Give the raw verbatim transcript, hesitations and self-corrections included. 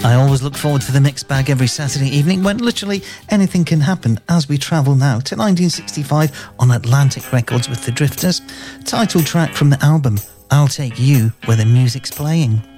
I always look forward to the mixed bag every Saturday evening when literally anything can happen as we travel now to nineteen sixty-five on Atlantic Records with the Drifters. Title track from the album, I'll Take You Where the Music's Playing.